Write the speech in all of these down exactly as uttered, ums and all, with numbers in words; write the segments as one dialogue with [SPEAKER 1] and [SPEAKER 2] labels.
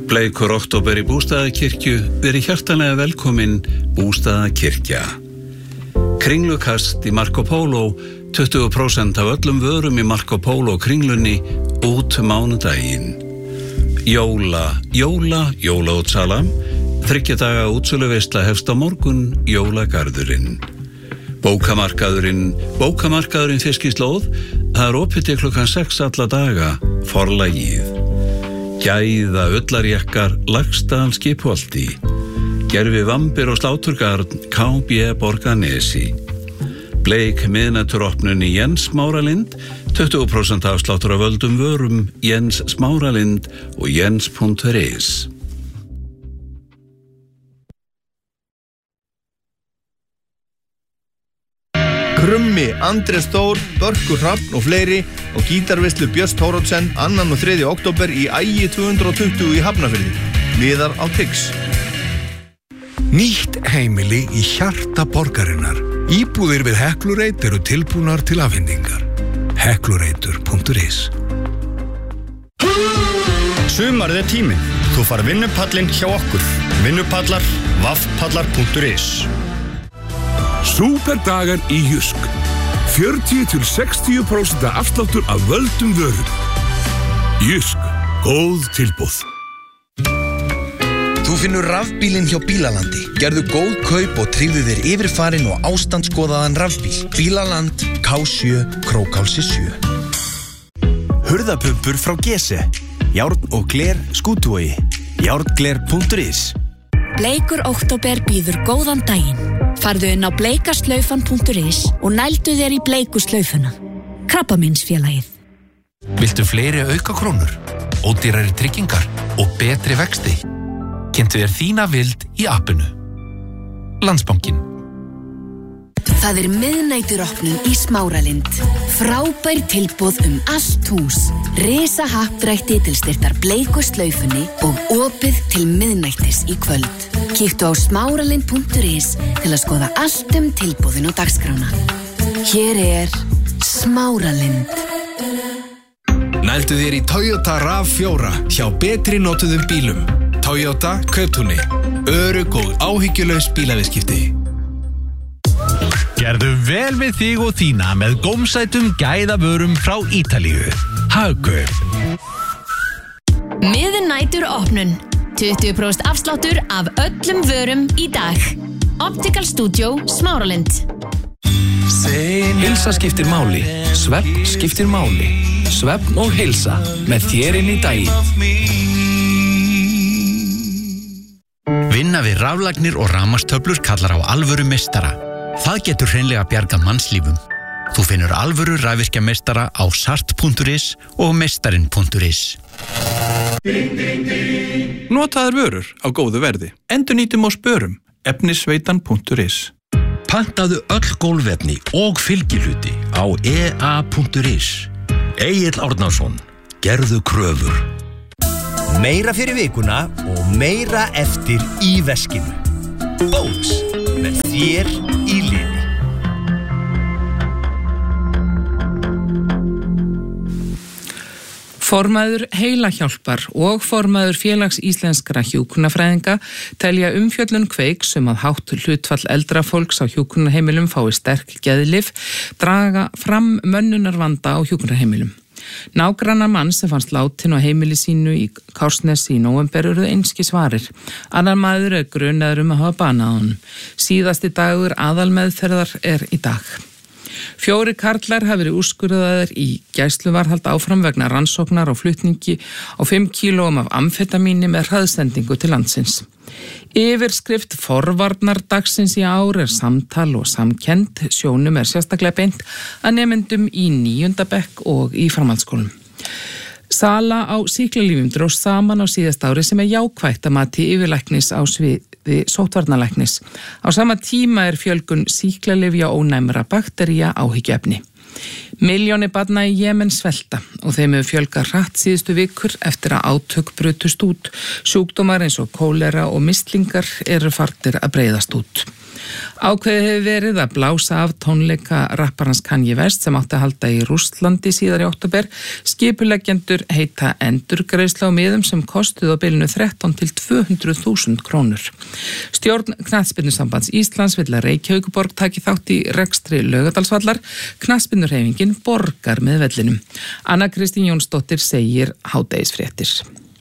[SPEAKER 1] Bleikur október í Bústaðakirkju, verið hjartanlega velkomin Bústaðakirkja. Kringlukast í Marco Polo, tuttugu prósent af öllum vörum í Marco Polo kringlunni út mánudaginn. Jóla, jóla, jólaútsala, þriggja daga útsöluveisla hefst á morgun, jólagarðurinn. Bókamarkaðurinn, bókamarkaðurinn Fiskislóð, það er opið til klukkan sex alla daga, forlagið. Gæða ullarjakkar, Laxdal Skipholti, Gerfi Vambir og Sláturgarn, K B Borgarnesi. Bleik miðnæturopnun í Jens Smáralind, tuttugu prósent afsláttur af völdum vörum, Jens Smáralind og jens punktur is.
[SPEAKER 2] Krummi, Andrés Þór, Börkur Hrafn og fleiri og gítarveislu Björns Thoroddsen annan og þriðja október í Ægi tvö hundruð og tuttugu í Hafnarfirði. Miðar á Tix.
[SPEAKER 3] Nýtt heimili í hjarta borgarinnar. Íbúðir við Heklureit eru tilbúnar til afhendingar. Heklureitur punktur is.
[SPEAKER 4] Sumarið er tíminn. Þú far vinnupallinn hjá okkur. Vinnupallar, vaffpallar punktur is.
[SPEAKER 3] Súperdagar í Jysk. fjörutíu til sextíu prósent afsláttur af völdum vörum. Jysk, góð tilboð.
[SPEAKER 5] Þú finnur rafbílinn hjá Bílalandi. Gerðu góð kaup og tryggðu þér yfirfarin og ástandskoðaðan rafbíl. Bílaland, K sjö, Krókálsi sjö.
[SPEAKER 6] Hurðapumpur frá Gese. Járn og gler Skútuvogi. járngler punktur is.
[SPEAKER 7] Bleikur október býður góðan daginn. Farðu inn á bleikaslaufan punktur is og nældu þér í bleikuslaufuna. Krabbameinsfélagið.
[SPEAKER 8] Viltu fleiri aukakrónur, ódýrari tryggingar og betri vexti? Kynntu þér þína vild í appinu. Landsbankinn.
[SPEAKER 7] Það er miðnæturopnun í Smáralind. Frábær tilboð um allt hús. Risa happdrætti til styrktar bleiku slaufunni og opið til miðnættis í kvöld. Kíktu á smáralind punktur is til að skoða allt um tilboðin og dagskrána. Hér er Smáralind.
[SPEAKER 9] Nældu þér í Toyota RAV fjóra hjá betri notuðum bílum. Toyota Kauptúni. Örugg og áhyggjulaus bílaviðskipti.
[SPEAKER 10] Gerðu vel við þig og þína með gómsætum gæðavörum frá Ítalíu. Hagkaup.
[SPEAKER 11] Miðnæturopnun. tuttugu prósent afsláttur af öllum vörum í dag. Optical Studio Smáralind.
[SPEAKER 12] Heilsa skiptir máli. Svefn skiptir máli. Svefn og heilsa með þér inn í daginn.
[SPEAKER 13] Vinna við raflagnir og rafmagnstöflur kallar á alvöru meistara. Það getur hreinlega bjarga mannslífum. Þú finnur alvöru rafvirkjameistara á sart punktur is og meistarinn punktur is.
[SPEAKER 14] Notaðar vörur á góðu verði. Endurnýtum og spörum. efnisveitan punktur is.
[SPEAKER 15] Pantaðu öll gólfefni og fylgihluti á e a punktur is. Egill Árnason, gerðu kröfur.
[SPEAKER 6] Meira fyrir vikuna og meira eftir í veskinu. Bóks, með þér í liði.
[SPEAKER 16] Formaður Heilahjálpar og formaður Félags íslenskra hjúkrunarfræðinga telja umfjöllun Kveiks um að hátt hlutfall eldra fólks á hjúkrunarheimilum fái sterk geðlyf draga fram mönnunarvanda á hjúkrunarheimilum. Nágrannar mann sem fannst látin á heimili sínu í Kársnesi í nóvember urðu einskis varir. Annar maður er grunaður um að hafa banað honum. Síðasti dagur aðalmeðferðar er í dag. Fjóri karlar hafa verið úrskurðaðir í gæsluvarðhald áfram vegna rannsóknar og flutningi á fimm kílóum af amfetamíni með hraðsendingu til landsins. Yfirskrift forvarnardagsins í ár er samtal og samkennd, sjónum er sérstaklega beint að nemendum í níunda bekk og í framhaldsskólum. Sala á sýklalyfjum dróst saman á síðasta ári sem er jákvætt að mati yfirlæknis á sviði sóttvarnalæknis. Á sama tíma er fjölgun sýklalyfja ónæmra baktería áhyggjuefni. Milljónir barna í Jemen svelta og þeim hefur fjölgað hratt síðustu vikur eftir að átök brutust út. Sjúkdómar eins og kólera og mislingar eru farnir að breiðast út. Ákveðið hefur verið að blása af tónleika rapparans Kanye West sem átti að halda í Rússlandi síðar í október. Skipuleggjendur heita endurgreiðsla á miðum sem kostuðu á bilinu þrettán til tvö hundruð þúsund krónur. Stjórn Knattspyrnusambands Íslands vill að Reykjavíkurborg taki þátt í rekstri Laugardalsvallar. Knattspyrnuhreyfingin borgar með vellinum. Anna Kristín Jónsdóttir segir hádegisfréttir.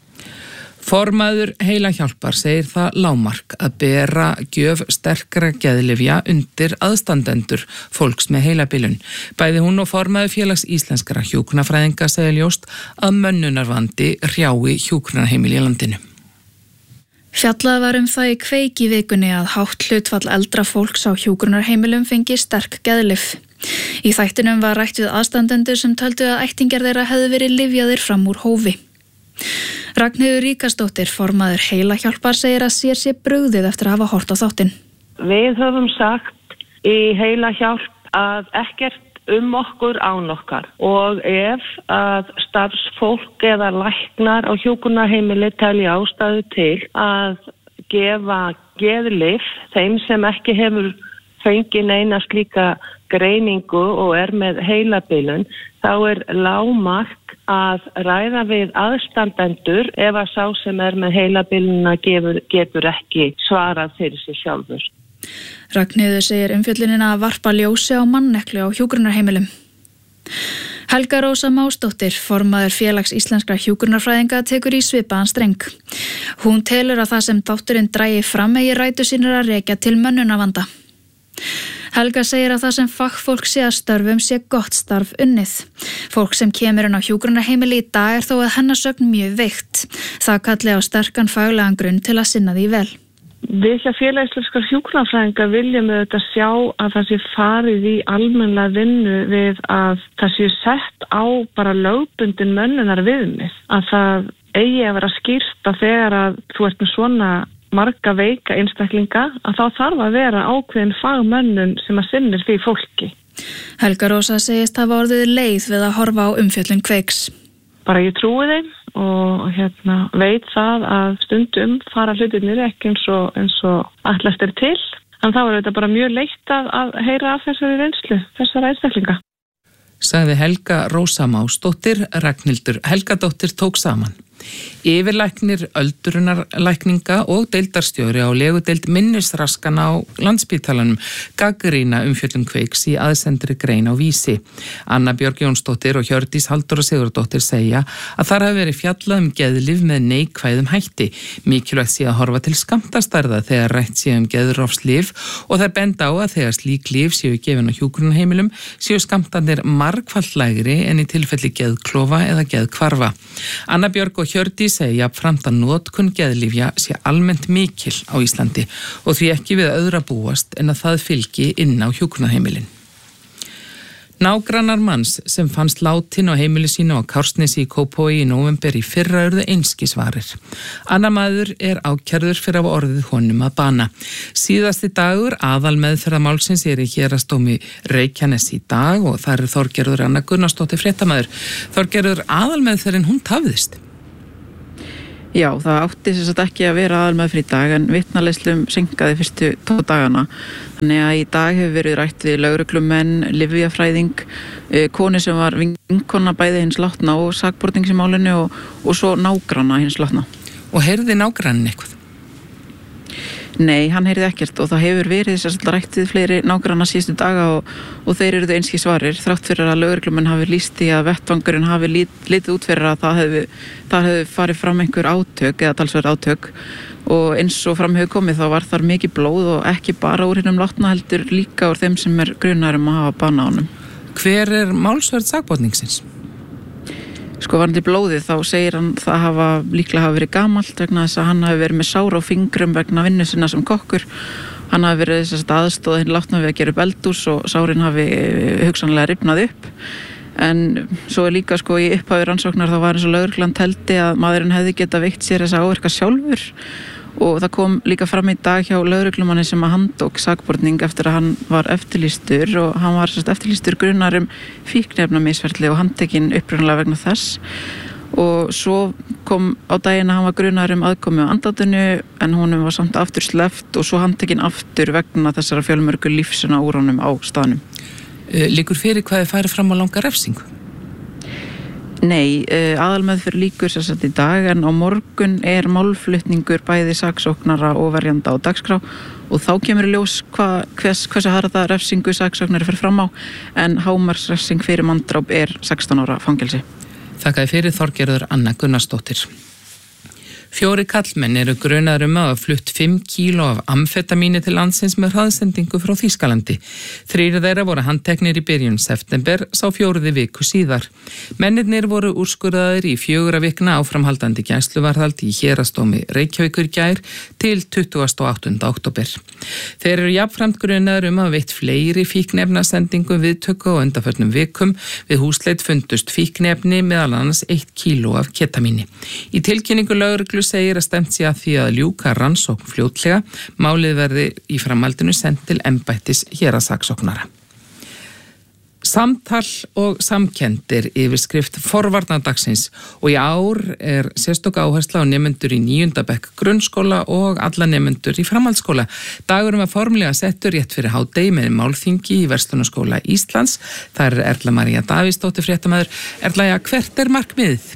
[SPEAKER 16] Formaður Heilahjálpar segir það lágmark að bera gjöf sterkra geðlyfja undir aðstandendur fólks með heilabilun. Bæði hún og formaður Félags íslenskra hjúkrunarfræðinga segja ljóst að mönnunarvandi hrjái hjúkrunarheimili í landinu.
[SPEAKER 17] Fjallað var um það í Kveik í vikunni að hátt hlutfall eldra fólks á hjúkrunarheimilum fengi sterk geðlyf. Í þættinum var rætt við aðstandendur sem töldu að ættingjar þeirra hefðu verið lyfjaðir fram úr hófi. Ragnheiður Ríkasdóttir, formaður Heilahjálpar, segir að sér sé brugðið eftir að hafa horft á þáttinn.
[SPEAKER 18] Við höfum sagt í Heilahjálp að ekkert um okkur án okkar og ef að starfsfólk eða læknar á hjúkrunarheimili telja ástæðu til að gefa geðlyf þeim sem ekki hefur fengið neina slíka greiningu og er með heilabilun, þá er lágmark að ræða við aðstandendur ef að sá sem er með heilabiluna gefur, getur ekki svarað fyrir sig sjálfur.
[SPEAKER 17] Ragnheiður segir umfjöllunina að varpa ljósi á manneklu á hjúkrunarheimilum. Helga Rósa Másdóttir, formaður Félags íslenskra hjúkrunarfræðinga, tekur í svipaðan streng. Hún telur að það sem þátturinn dragi fram eigi rætur sínir að rekja til mönnunarvanda. Helga segir að það sem fagfólk sé að störfum sé gott starf unnið. Fólk sem kemur inn á hjúkrunarheimili í dag er þó að hennar sögn mjög veikt. Það kalli á sterkan faglegan grunn til að sinna því vel.
[SPEAKER 18] Við hjá Félags íslenskra hjúkrunarfræðinga viljum auðvitað sjá að það sé farið í almennlega vinnu við að það sé sett á bara lögbundin mönnunar viðmið. Að það eigi að vera skýrt að þegar að þú ert með svona marga veika einstaklinga að þá þarf að vera ákveðin fagmönnun sem að sinnir því fólki.
[SPEAKER 17] Helga Rósa segist hafa orðið leið við að horfa á umfjöllun Kveiks.
[SPEAKER 18] Bara ég trúi þeim og hérna, veit það að stundum fara hlutirnir ekki eins og, eins og ætlast er til. En þá er þetta bara mjög leitt að, að heyra af þessari reynslu, þessara einstaklinga.
[SPEAKER 16] Sagði Helga Rósa Másdóttir, Ragnhildur Helgadóttir tók saman. Yfirlæknir öldrunarlækninga og deildarstjóri á legudeild minnisraskana á Landspítalanum gagnrýna umfjöllun Kveiks í aðsendri grein á Vísi. Anna Björg Jónsdóttir og Hjördís Halldóra Sigurdóttir segja að þar hafi verið fjallað um geðlyf með neikvæðum hætti. Mikilvægt sé að horfa til skammtastærða þegar rætt sé um geðrofslyf og þær benda á að þegar slík lyf séu gefin á hjúkrunarheimilum séu skammtarnir margfalt lægri en í tilfelli geðklofa eða geðkvarfa. Anna Björg og Hjördís segja jafnframt að notkun geðlyfja sé almennt mikil á Íslandi og því ekki við öðra búast en að það fylgi inn á hjúkrunarheimilin. Nágrannar manns sem fannst látin á heimili sínu á Kársnesi í Kópavogi í nóvember í fyrra urðu einskisvarir. Annar maður er ákærður fyrir að hafa orðið honum að bana. Síðasti dagur aðalmeðferðarmálsins er í héraðsdómi Reykjanes í dag og þar er Þorgerður Anna Gunnarsdóttir fréttamaður. Þorgerður, aðalmeðferðin hún tafðist.
[SPEAKER 19] Já, það átti sem sagt ekki að vera aðalmeðferð í dag en vitnaleiðslum seinkaði fyrstu tvo dagana. Þannig að í dag hefur verið rætt við lögreglumenn, lyfjafræðing, konu sem var vinkona bæði hins látna og sakbornings í málinu og, og svo nágranna hins látna.
[SPEAKER 16] Og heyrði nágrannin eitthvað?
[SPEAKER 19] Nei, hann heyrði ekkert og það hefur verið sem sagt rætt við fleiri nágranna síðustu daga og, og þeir eru þau einskisvarir þrátt fyrir að lögreglumenn hafi lýst í að vettvangurinn hafi lít, litið út fyrir að það hefði, það hefði farið fram einhver átök eða talsverð átök og eins og fram hefur komið þá var þar mikið blóð og ekki bara úr hinnum látna heldur líka úr þeim sem er grunaður um að hafa bana á honum.
[SPEAKER 16] Hver er málsvörð sakborningsins?
[SPEAKER 19] Sko varandi blóðið þá segir hann það hafa líklega hafa verið gamalt vegna þess að hann hafi verið með sár á fingrum vegna vinnu sinna sem kokkur. Hann hafi verið þess að aðstóða hinn látna við að gera upp eldhús og sárin hafi hugsanlega rifnað upp. En svo er líka sko í upphafi rannsóknar þá var eins og lögreglan teldi að maðurinn hefði geta veitt sér þessa áverka sjálfur og það kom líka fram í dag hjá lögreglumanni sem að handtók sakborning eftir að hann var eftirlýstur og hann var sérst eftirlýstur grunar um fíkniefnamisferli og handtekinn upprunalega vegna þess og svo kom á daginn að hann var grunar um aðkomu á andátinu en honum var samt aftur sleppt og svo handtekinn aftur vegna þessara fjölmörgu lífsina úr honum á staðnum.
[SPEAKER 16] Liggur fyrir hvað þið færi fram á langa refsingu?
[SPEAKER 19] Nei, aðalmeðferð lýkur sem sagt í dag en á morgun er málflutningur bæði saksóknara og verjanda á dagskrá og þá kemur í ljós hva, hvers, hversu harða refsingu saksóknari fer fram á en hámarksrefsing fyrir manndráp er sextán ára fangelsi.
[SPEAKER 16] Þakkaði fyrir Þorgerður Anna Gunnarsdóttir. Fjóri kallmenn eru grunaðir um að hafa flutt fimm kíló af amfetamíni til landsins með hraðsendingu frá Þýskalandi. Þrír þeirra voru handteknir í byrjun september, sá fjóruði viku síðar. Mennirnir voru úrskurðaðir í fjögurra vikna áframhaldandi gæsluvarðhald í Héraðsdómi Reykjavíkur í gær til tuttugasta og áttunda október. Þeir eru jafnframt grunaðir um að hafa veitt fleiri fíkniefnasendingu viðtöku á undanförnum vikum. Við húsleit fundust fíkniefni meðal annars eitt kíló af ketamíni. Í tilkynningu lögreglu segir að stefnt sé að því að ljúka rannsókn fljótlega, málið verði í framhaldinu sent til embættis héraðssaksóknara. Samtal og samkennd er yfirskrift forvarnadagsins og í ár er sérstök áhersla á nemendur í níunda bekk grunnskóla og alla nemendur í framhaldsskóla. Dagurum var formlega settur rétt fyrir hádegi með málþingi í Verslunarskóla Íslands. Það er Erla María Davíðsdóttir fréttamaður. Erla, ja, hvert er markmiðið?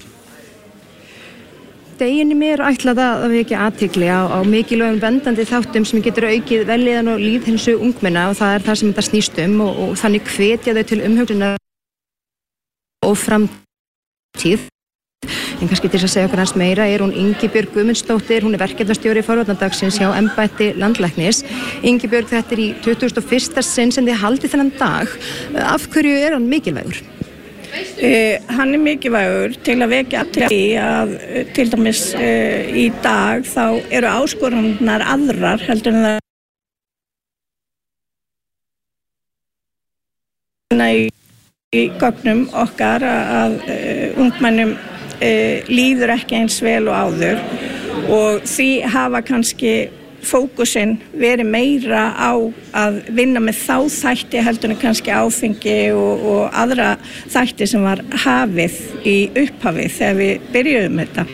[SPEAKER 20] Deginum er ætlað að vekja athygli á, á mikilvægum vendandi þáttum sem getur aukið velliðan og lýðheilsu ungmenna og það er það sem þetta snýst um og, og þannig hvetja þau til umhugsunar og framtíð. En kannski til að segja okkur hans meira er hún Ingibjörg Guðmundsdóttir, hún er verkefnastjóri forvarnadagsins hjá embætti landlæknis. Ingibjörg, þetta er í tuttugasta og fyrsta sinn sem þið haldið þennan dag. Af hverju er hann mikilvægur?
[SPEAKER 21] Uh, hann er mikilvægur til að vekja athygli að uh, til dæmis uh, í dag þá eru áskoranirnar aðrar heldur en það í, í gögnum okkar að uh, ungmennum uh, líður ekki eins vel og áður og því hafa kannski fókusinn verið meira á að vinna með þá þætti heldur en kannski áfengi og, og aðra þætti sem var hafið í upphafi þegar við byrjuðum þetta.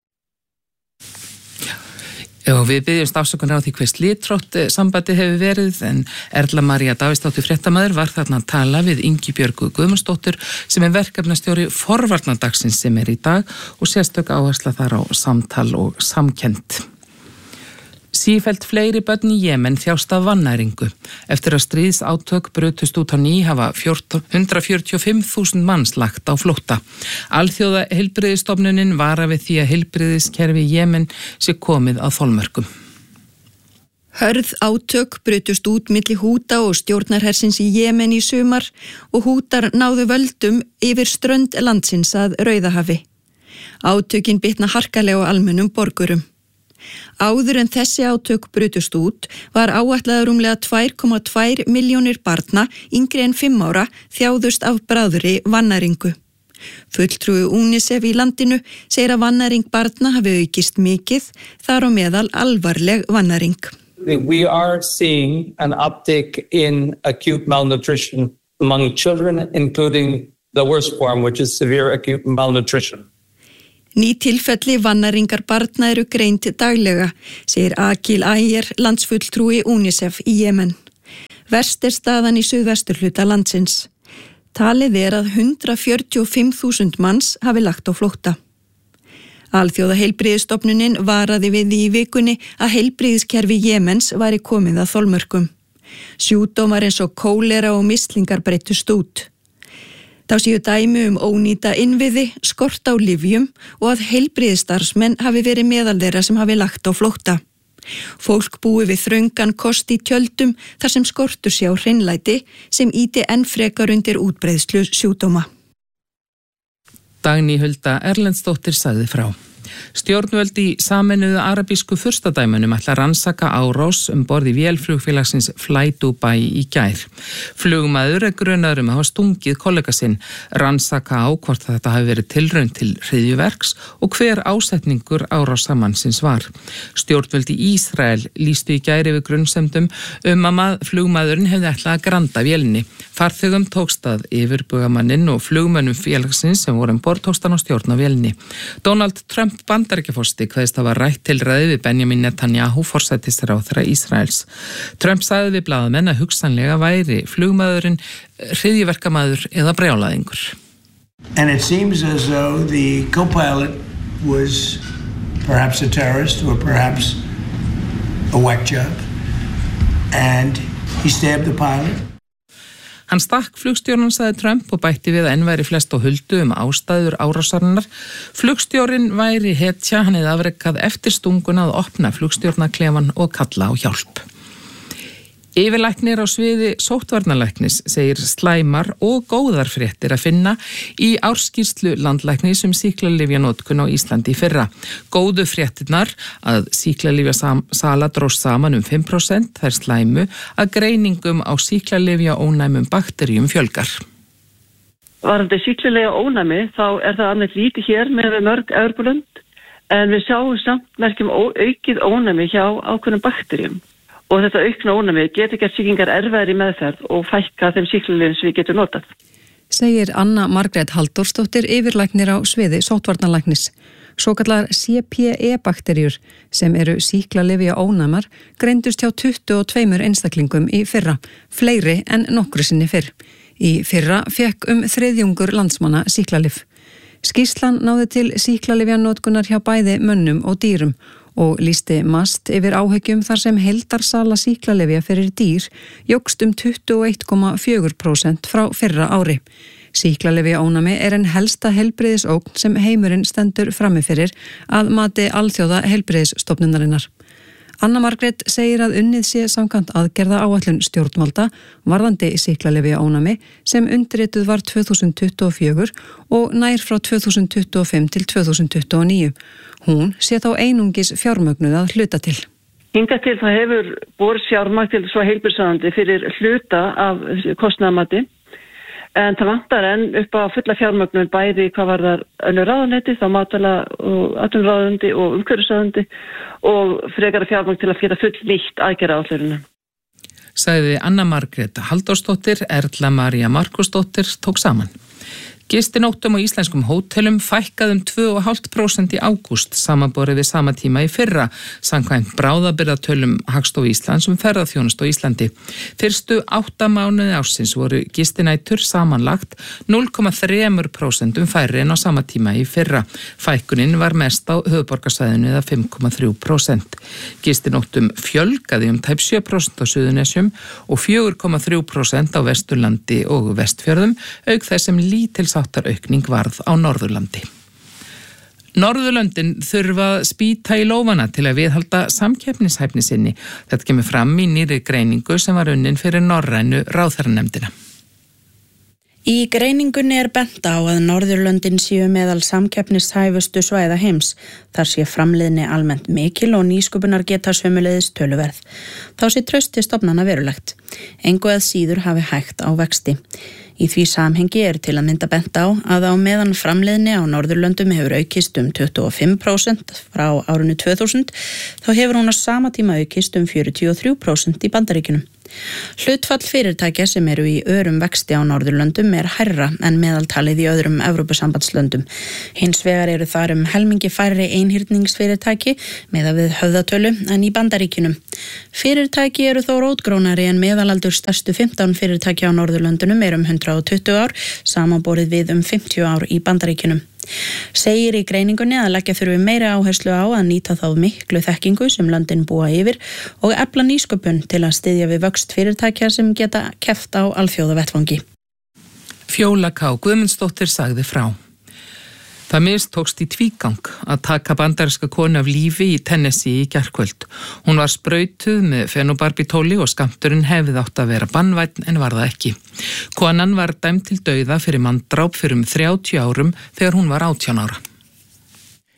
[SPEAKER 16] Og við byggjumst afsökunar á því hver slitrótt sambandi hefur verið en Erla María Davíðsdóttir fréttamaður var þarna að tala við Ingibjörgu Guðmundsdóttur sem er verkefnastjóri forvarnadagsins sem er í dag og sérstök áhersla þar á samtal og samkennd. Sífellt fleiri börn í Jemen þjást af vannæringu. Eftir að stríðsátök brutust út á ný hafa hundrað fjörutíu og fimm þúsund manns lagt á flótta. Alþjóða heilbrigðisstofnunin vara við því að heilbrigðiskerfi í Jemen sé komið að þolmörkum.
[SPEAKER 22] Hörð átök brutust út milli Húta og stjórnarhersins í Jemen í sumar og Hútar náðu völdum yfir strönd landsins að Rauðahafi. Átökin bitna harkalega á almennum borgurum. Áður en þessi átök brutust út var áætlaður rúmlega tvær komma tvær milljónir barna yngri en fimm ára þjáðust af bráðri vannæringu. Fulltrúi UNICEF í landinu segir að vannæring barna hafi aukist mikið, þar á meðal alvarleg vannæring.
[SPEAKER 23] We are seeing an uptick in acute malnutrition among children, including the worst form, which is severe acute malnutrition.
[SPEAKER 22] Ný tilfelli vannæringar barna eru greind daglega, segir Akil Ægir, landsfulltrúi UNICEF í Jemen. Verst er staðan í suðvesturhluta landsins. Talið er að hundrað fjörutíu og fimm þúsund manns hafi lagt á flótta. Alþjóða heilbrigðisstofnunin varaði við í vikunni að heilbrigðiskerfi Jemens væri komið að þolmörkum. Sjúkdómar eins og kólera og mislingar breyttust út. Þá séu dæmi um ónýta innviði, skort á lyfjum og að heilbrigðisstarfsmenn hafi verið meðal þeirra sem hafi lagt á flótta. Fólk búi við þröngan kost í tjöldum þar sem skortur sé á hreinlæti sem ýti enn frekar undir útbreiðslu sjúkdóma.
[SPEAKER 16] Dagný Hulda Erlendsdóttir sagði frá. Stjórnvöld í Sameinuðu arabísku furstadæmunum ætla að rannsaka árás um borð í vélflugfélagsins Fly Dubai í gær. Flugmaður er grunaður um að hafa stungið kollega sinn, rannsaka á hvort þetta hafi verið tilraun til hryðjuverks og hver ásetningur árásamannsins var. Stjórnvöld í Ísrael lýstu í gær yfir grunnsemdum um að flugmaðurinn hefði ætlað að granda vélinni. Farþegum tókst að yfirbugamanninn og flugmönnum félagsins sem voru um borð tókst hann á stjórn á vélinni. Donald Trump Bandaríkjaforseti kveðst hafa rætt til ræði við Benjamin Netanyahu forsætisráðherra Ísraels. Trump sagði við blaðamenn að hugsanlega væri flugmaðurinn hryðjuverkamaður eða brjálæðingur.
[SPEAKER 1] And it seems as though the co-pilot was perhaps a terrorist or perhaps a whack job and he stabbed the pilot.
[SPEAKER 16] Hann stakk flugstjórnan, sagði Trump og bætti við að enn væri flest á huldu um ástæður árásarinnar. Flugstjórinn væri hetja, hann hefði afrekað eftir stunguna að opna flugstjórnaklefan og kalla á hjálp. Yfirlæknir á sviði sóttvarnalæknis segir slæmar og góðar fréttir að finna í árskýrslu landlæknis um sýklalyfjanotkun á Íslandi í fyrra. Góðu fréttirnar að sýklalyfjasala dróst saman um fimm prósent, þær slæmu að greiningum á sýklalyfjaónæmum bakteríum fjölgar.
[SPEAKER 2] Varðandi sýklalyfjaónæmi þá er það annað lítið hér með mörg Evrópulönd en við sjáum samt merkjum aukið ónæmi hjá ákveðnum bakteríum. Og þetta aukna ónæmi getur gert sýkingar erfiðar í meðferð og fækka þeim sýklalyfjum sem við getum notað.
[SPEAKER 22] Segir Anna Margrét Halldórsdóttir yfirlæknir á sviði sóttvarnalæknis. Svokallar C P E-bakteríur sem eru sýklalyfja ónæmar greindust hjá tuttugu og tveimur einstaklingum í fyrra, fleiri en nokkru sinni fyrr. Í fyrra fekk um þriðjungur landsmanna sýklalyf. Skýrslan náði til sýklalyfjanotkunar hjá bæði mönnum og dýrum og lýsti MAST yfir áhyggjum þar sem heildarsala sýklalyfja fyrir dýr jókst um tuttugu og eitt komma fjögur prósent frá fyrra ári. Sýklalyfjaónæmi er en helsta heilbrigðisógn sem heimurinn stendur frammi fyrir að mati alþjóða heilbrigðisstofnunarinnar. Anna Margrét segir að unnið sé samkvæmt aðgerða áætlun stjórnvalda varðandi sýklalyfjaónæmi sem undirrituð var tvö þúsund tuttugu og fjögur og nær frá tvö þúsund tuttugu og fimm til tvö þúsund tuttugu og níu. Hún sé þá einungis fjármögnuð að hluta til.
[SPEAKER 2] Hingað til það hefur borist fjármagn til svo heilbrigðisráðuneyti fyrir hluta af kostnaðarmati en það vantar enn upp á fulla fjármögnun bæði hvað var það önnur ráðuneyti, þá matvæla og atvinnuráðuneyti og umhverfisráðuneyti og frekara fjármagn til að geta full nýtt aðgerðaáætlunina.
[SPEAKER 16] Sagði Anna Margrét Halldórsdóttir, Erla María Markusdóttir tók saman. Gistinóttum á íslenskum hótelum fækkaði um tvö komma fimm prósent í ágúst samanborið við sama tíma í fyrra, samkvæmt bráðabirgðatölum Hagstofu Íslands um ferðaþjónustu á Íslandi. Fyrstu átta mánuði ársins voru gistinætur samanlagt núll komma þrjú prósent færri en á sama tíma í fyrra. Fækkunin var mest á höfuðborgarsvæðinu eða fimm komma þrjú prósent. Gistinóttum fjölgaði um tæp sjö prósent á Suðurnesjum og fjögur komma þrjú prósent á Vesturlandi og Vestfjörðum, auk þess sem lítils aukning varð á Norðurlandi. Norðurlöndin þurfa að spýta í lófana til að viðhalda samkeppnishæfni sinni. Þetta kemur fram í nýrri greiningu sem var unnin fyrir norrænu ráðherranefndina.
[SPEAKER 4] Í greiningunni er bent á að Norðurlöndin séu meðal samkeppnishæfustu svæða heims. Þar sé framleiðni almennt mikil og nýsköpunar geta sömuleiðis töluverð. Þá sé trausti stofnana verulegt. Engu að síður hafi hægt á vexti. Í því samhengi er til að mynda bent á að á meðan framleiðni á Norðurlöndum hefur aukist um tuttugu og fimm prósent frá árinu tvö þúsund, þá hefur hún á sama tíma aukist um fjörutíu og þrjú prósent í Bandaríkjunum. Hlutfall fyrirtækja sem eru í örum vexti á Norðurlöndum er hærra en meðaltalið í öðrum Evrópusambandslöndum. Hins vegar eru þar um helmingi færri einhyrningsfyrirtæki miðað við höfðatölu en í Bandaríkjunum. Fyrirtæki eru þó rótgrónari en meðalaldur stærstu fimmtán fyrirtækja á Norðurlöndunum er um hundrað og tuttugu ár, samanborið við um fimmtíu ár í Bandaríkjunum. Segir í greiningunni að leggja þurfi meira áherslu á að nýta þá miklu þekkingu sem löndin búa yfir og efla nýsköpun til að styðja við vöxt fyrirtækja sem geta keppt á alþjóðavettvangi.
[SPEAKER 16] Fjóla K. Guðmundsdóttir sagði frá. Það mistókst í tvígang að taka bandaríska konu af lífi í Tennessee í gærkvöld. Hún var sprautuð með fenobarbitóli og skammturinn hefði átt að vera bannvænn en var það ekki. Konan var dæmd til dauða fyrir manndráp fyrir um þrjátíu árum þegar hún var átján ára.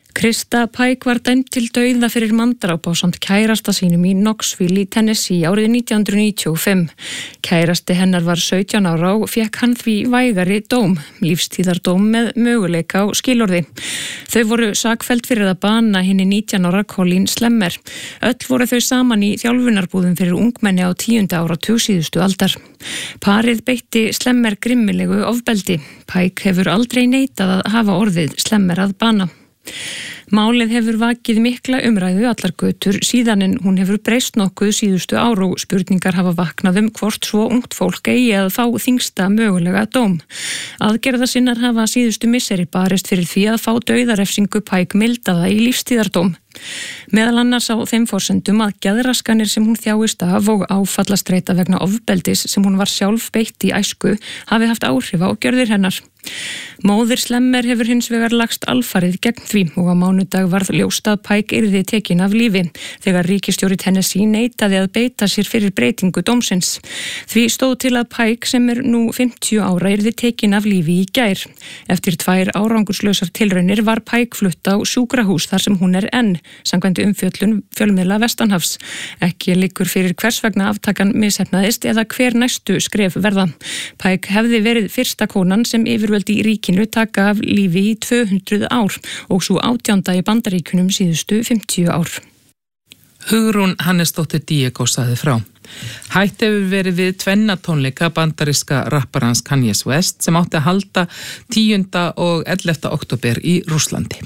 [SPEAKER 3] Krista Pike var dæmd til dauða fyrir manndráp ásamt kærasta sínum í Knoxville í Tennessee árið nítján hundruð níutíu og fimm. Kærasti hennar var sautján ára og fékk hann því vægari dóm, lífstíðardóm með möguleika á skilorði. Þau voru sakfelld fyrir að bana hinni nítján ára Colleen Slemmer. Öll voru þau saman í þjálfunarbúðum fyrir ungmenni á tíunda áratug síðustu aldar. Parið beitti Slemmer grimmilegu ofbeldi. Pike hefur aldrei neitað að hafa orðið Slemmer að bana. Málið hefur vakið mikla umræðu allar götur síðan en hún hefur breyst nokkuð síðustu ár og spurningar hafa vaknað um hvort svo ungt fólk eigi að fá þyngsta mögulega dóm. Aðgerðasinnar hafa síðustu misseri barist fyrir því að fá dauðarefsingu Pike mildaða í lífstíðardóm. Meðal annars á þeim forsendum að geðraskanir sem hún þjáist af og áfallastreita vegna ofbeldis sem hún var sjálf beitt í æsku hafi haft áhrif á gjörðir hennar. Móðir Slemmer hefur hins vegar lagst alfarið gegn því og á mánudag varð ljóst að Pike yrði tekin af lífi þegar ríkisstjóri Tennessee neitaði að beita sér fyrir breytingu dómsins. Því stóð til að Pike sem er nú fimmtíu ára yrði tekin af lífi í gær. Eftir tvær árangurslausar tilraunir var Pike flutt á sjúkrahús þar sem hún er enn, samkvæmt umfjöllun fjölmiðla Vestanhafs. Ekki liggur fyrir hvers vegna aftakan misheppnaðist eða hver næstu skref verða. Pike hefði verið fyrsta konan sem yfirvöld í ríkinu taka af lífi í tvö hundruð ár og svo átjánda í Bandaríkunum síðustu fimmtíu ár.
[SPEAKER 16] Hugrún Hannesdóttir Diego sagði frá. Hætt hefur verið við tvenna tónleika bandaríska rapparans Kanye West sem átti að halda tíunda og ellefta október í Rússlandi.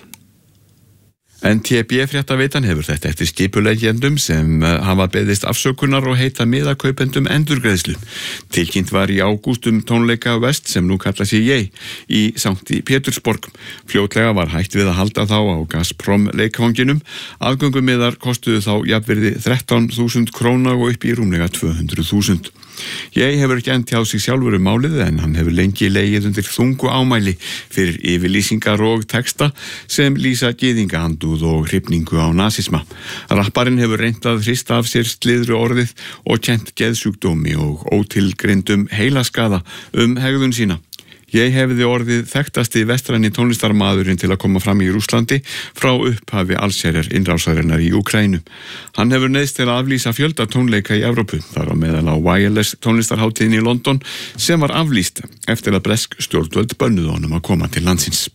[SPEAKER 5] En T B fréttaveitan hefur þetta eftir skipuleggjendum sem hafa beðist afsökunar og heita miðakaupendum endurgreiðslu. Tilkynnt var í ágúst um tónleika West sem nú kalla sig Ye í Sankti Pétursborg. Fljótlega var hætt við að halda þá á Gazprom leikvanginum. Aðgöngumiðar kostuðu þá jafnvirði þrettán þúsund króna og upp í rúmlega tvö hundruð þúsund. Ég hefur ekki enn tjáð sig sjálfur um málið en hann hefur lengi legið undir þungu ámæli fyrir yfirlýsingar og texta sem lýsa gyðingahandúð og hrifningu á nasisma. Rapparinn hefur reynt að hrista af sér sliðru orðið og kennt geðsjúkdómi og ótilgreindum heilaskaða um hegðun sína. Ég hefði orðið þekktasti vestræni tónlistarmaðurinn til að koma fram í Rússlandi frá upphafi allsherjar innrásarinnar í Úkraínu. Hann hefur neyðst til að aflýsa fjölda tónleika í Evrópu, þar á meðal á Wireless tónlistarhátíðinni í London sem var aflýst eftir að bresk stjórnvöld bönnuðu honum að koma til landsins.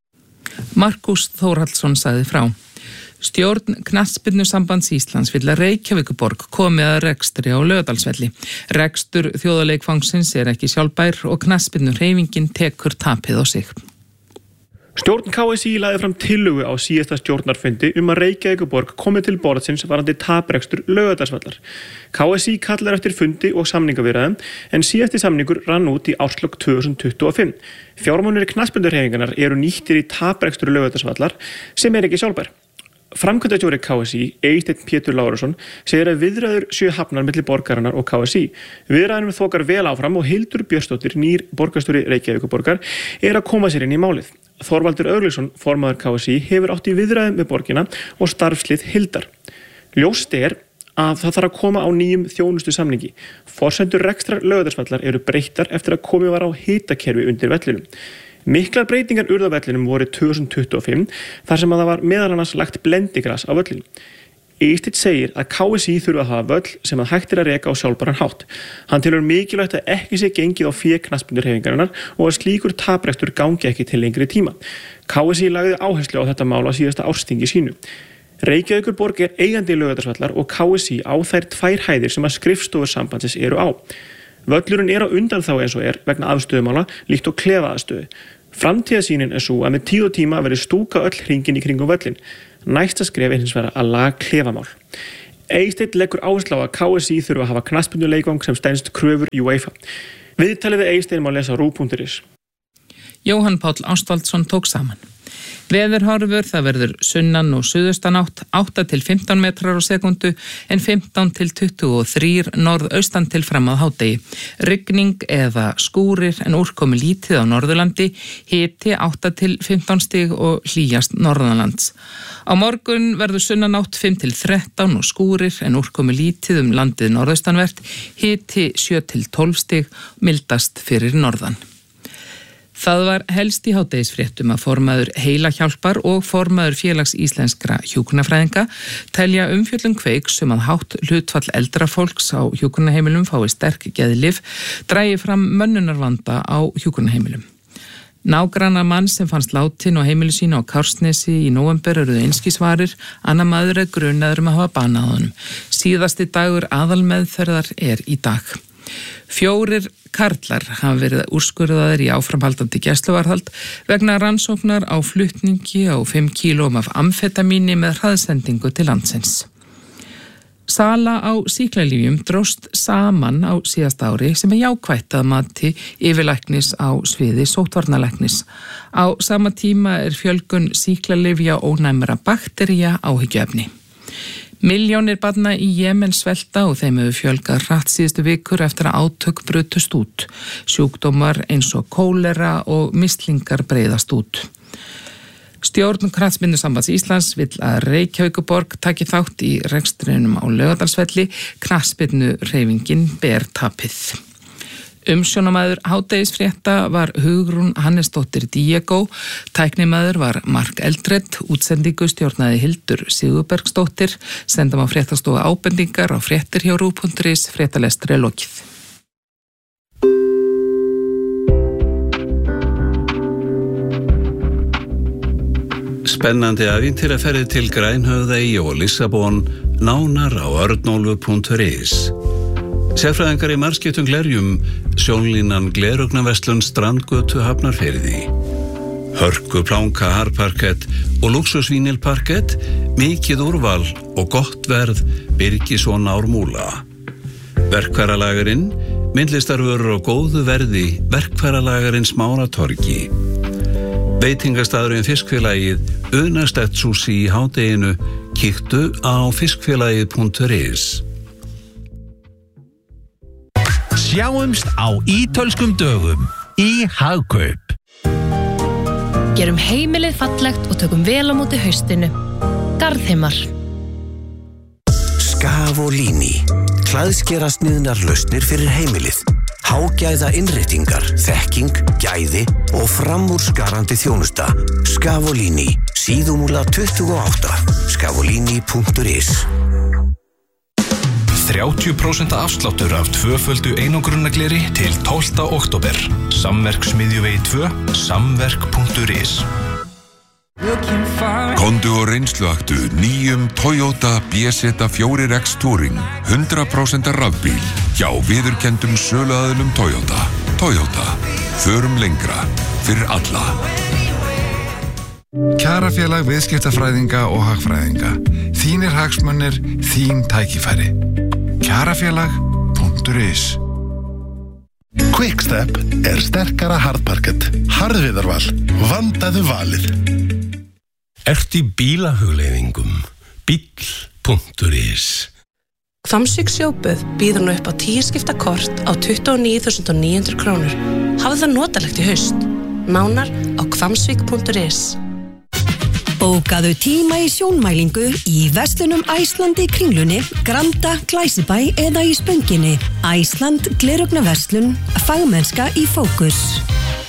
[SPEAKER 16] Markus Þórhallsson sagði frá. Stjórn Knattspyrnusambands Íslands vill að Reykjavíkurborg komi að rekstri á Laugardalsvelli. Rekstur þjóðarleikvangsins er ekki sjálfbær og knattspyrnuhreyfingin tekur tapið á sig.
[SPEAKER 8] Stjórn K S í lagði fram tillögu á síðasta stjórnarfundi um að Reykjavíkurborg komi til borðsins varðandi taprekstur Laugardalsvallar. K S í kallar eftir fundi og samningaviðræðum en síðasti samningur rann út í árslok tvö þúsund tuttugu og fimm. Fjármunir knattspyrnuhreyfingarinnar eru nýttir í taprekstur Laugardalsvallar sem er ekki sjálfbær. Framkvæmdastjóri K S í, Eysteinn Pétur Lárusson, segir að viðræður séu hafnar milli borgarinnar og K S í. Viðræðunum þokar vel áfram og Hildur Björnsdóttir, nýr borgarstjóri Reykjavíkurborgar, er að koma sér inn í málið. Þorvaldur Örlygsson, formaður K S í, hefur átt í viðræðum með borgina og starfslið Hildar. Ljóst er að það þarf að koma á nýjum þjónustu samningi. Forsendur rekstrar Laugardalsvallar eru breyttar eftir að komið var á hitakerfi undir vellinum. Miklar breytingar urðu á vellinum voru tvö þúsund tuttugu og fimm þar sem að það var meðal annars lagt blendigras á völlin. Eysteinn segir að K S í þurfa að hafa völl sem að hægt er að reka á sjálfbæran hátt. Hann telur mikilvægt að ekki sé gengið á fé knattspyrnuhreyfingarinnar og að slíkur taprekstur gangi ekki til lengri tíma. K S í lagði áherslu á þetta mál á síðasta ársþingi sínu. Reykjavíkurborg er eigandi Laugardalsvallar og K S í á þær tvær hæðir sem að skrifstofur sambandsins eru á. Völlurinn er á undan þá eins og er vegna aðstöðumála líkt og klefaaðstöðu. Framtíðarsýnin er svo að með tíð og tíma verði stúka öll hringin í kringum völlin. Næsta skref er hins vegar að laga klefamál. Eysteinn leggur áherslu á að K S í þurfa að hafa knattspyrnuleikvang sem stenst kröfur UEFA. Viðtalið við Eysteinn má lesa á ruv punktur is.
[SPEAKER 16] Jóhann Páll Ástvaldsson tók saman. Veðurhorfur, það verður sunnan og suðaustanátt átta til fimmtán metrar á sekundu en fimmtán til tuttugu og þrír norðaustan til fram að hádegi. Rigning eða skúrir en úrkomi lítið á Norðurlandi, hiti átta til fimmtán stig og hlýjast norðanlands. Á morgun verður sunnanátt fimm til þrettán og skúrir en úrkomi lítið um landið norðaustanvert, hiti sjö til tólf stig, mildast fyrir norðan. Það var helst í hádegisfréttum að formaður Heila hjálpar og formaður Félags íslenskra hjúkrunarfræðinga telja umfjöllun Kveiks um að hátt hlutfall eldra fólks á hjúkrunarheimilum fái sterk geðlyf dragi fram mönnunarvanda á hjúkrunarheimilum. Nágrannar mann sem fannst látin á heimilu sínu á Kársnesi í nóvember eruðu einskisvarir, annar maður er grunaður um að hafa banað honum. Síðasti dagur aðalmeðferðar er í dag. Fjórir karlar hafa verið úrskurðaðir í áframhaldandi gæsluvarðhald vegna rannsóknar á flutningi á fimm kílóum af amfetamíni með hraðsendingu til landsins. Sala á sýklalyfjum dróst saman á síðasta ári sem er jákvætt að mati yfirlæknis á sviði sóttvarnalæknis. Á sama tíma er fjölgun sýklalyfja ónæmra baktería áhyggjuefni. Milljónir barna í Jemen svelta og þeim hefur fjölgað hratt síðustu vikur eftir að átök brutust út. Sjúkdómar eins og kólera og mislingar breiðast út. Stjórn Knattspyrnusambands Íslands vill að Reykjavíkurborg taki þátt í rekstrinum á Laugardalsvelli, knattspyrnuhreyfingin ber tapið. Umsjónamaður hádegisfrétta var Hugrún Hannesdóttir Diego, tæknimaður var Mark Eldred, útsendingu stjórnaði Hildur Sigurbergsdóttir, sendum á fréttastofu ábendingar á fréttir hjá rúv punktur is, fréttalestri er lokið.
[SPEAKER 7] Spennandi ævintýraferðir til Grænhöfðey og Lissabon, nánar á örnólfur punktur is. Sérfræðingar í margskiptum glerjum, sjónlínan Gleraugnarverslun Strandgötu Hafnarfirði. Hörku planka harparkett og luxusvínilparkett, mikið úrval og gott verð Birgisson Ármúla. Verkfæralagarinn, myndlistarvörur og góðu verði Verkfæralagarinn Smáratorgi. Veitingastaðurinn Fiskfélagið, Unastett Sushi í hádeginu, kíktu á fiskfélagið punktur is.
[SPEAKER 6] Sjáumst á ítölskum dögum í Hagkaup.
[SPEAKER 9] Gerum heimilið fallegt og tökum vel á móti haustinu. Garðheimar.
[SPEAKER 10] Scavolini. Klæðskerasniðnar lausnir fyrir heimilið. Hágæða innréttingar, þekking, gæði og framúrskarandi þjónusta. Scavolini. Síðumúla tuttugu og átta. Scavolini punktur is.
[SPEAKER 24] þrjátíu prósent afsláttur af tvöföldu einangrunargleri til tólfta október. Samverk Smiðjuvegi tvö, samverk punktur is.
[SPEAKER 25] Komdu og reynsluaktu nýjum Toyota B Z fjögur X Touring hundrað prósent rafbíl hjá viðurkenndum söluaðilum Toyota. Toyota. Förum lengra fyrir alla.
[SPEAKER 26] Kjarafélag viðskiptafræðinga og hagfræðinga. Þínir hagsmunir, þín tækifæri. Kjarafélag punktur is.
[SPEAKER 27] Quickstep er sterkara hardparkett. Harðviðarval. Vandaðu valið.
[SPEAKER 15] Ert í bílahugleiðingum. Bíll punktur is.
[SPEAKER 28] Hvammsvík sjóböð býður nú upp á tíu skipta kort á tuttugu og níu þúsund níu hundruð krónur. Hafðu það notalegt í haust. Nánar á hvammsvík punktur is.
[SPEAKER 29] Bókaðu tíma í sjónmælingu í verslunum Æsland í Kringlunni, Granda, Glæsibæ eða í Spönginni. Æsland, Gleraugnarverslun, fagmennska í fókus.